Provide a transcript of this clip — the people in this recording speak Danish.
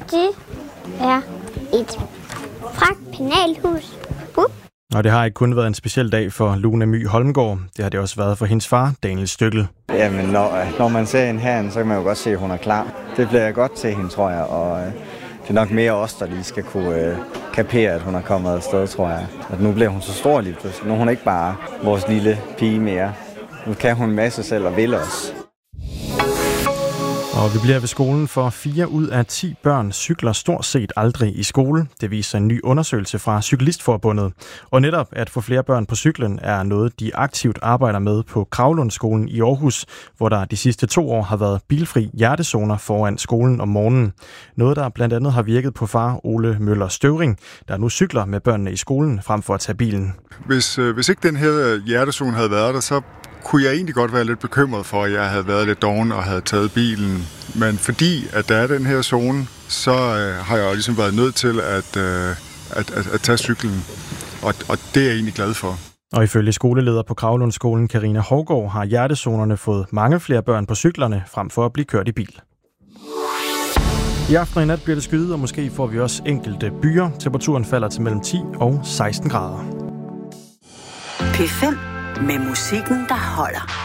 Det er et fragtpenalhus. Og det har ikke kun været en speciel dag for Luna My Holmgaard. Det har det også været for hendes far, Daniel Støkkel. Jamen, når man ser hende herinde, så kan man jo godt se, at hun er klar. Det bliver godt til hende, tror jeg. Og det er nok mere os, der lige skal kunne kapere, at hun er kommet afsted, tror jeg. At nu bliver hun så stor lige pludselig. Nu er hun ikke bare vores lille pige mere. Nu kan hun en masse selv og vil os. Og vi bliver ved skolen, for 4 ud af 10 børn cykler stort set aldrig i skole. Det viser en ny undersøgelse fra Cyklistforbundet. Og netop at få flere børn på cyklen er noget, de aktivt arbejder med på Kravlundskolen i Aarhus, hvor der de sidste 2 år har været bilfri hjertezoner foran skolen om morgenen. Noget, der blandt andet har virket på far Ole Møller Støvring, der nu cykler med børnene i skolen frem for at tage bilen. Hvis ikke den her hjertezone havde været der, så kunne jeg egentlig godt være lidt bekymret for, at jeg havde været lidt doven og havde taget bilen. Men fordi at der er den her zone, så har jeg jo ligesom været nødt til at tage cyklen. Og det er jeg egentlig glad for. Og ifølge skoleleder på Kravlundskolen, Karina Hovgaard, har hjertezonerne fået mange flere børn på cyklerne, frem for at blive kørt i bil. I aften og i nat bliver det skyet, og måske får vi også enkelte byer. Temperaturen falder til mellem 10 og 16 grader. P5 med musikken, der holder.